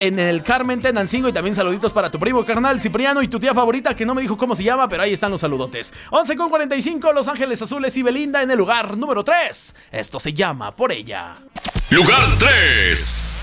en el Carmen, Tenancingo. Y también saluditos para tu primo carnal Cipriano y tu tía favorita, que no me dijo cómo se llama, pero ahí están los saludotes. 11:45, Los Ángeles Azules y Belinda en el lugar número 3. Esto se llama Por Ella. Lugar 3.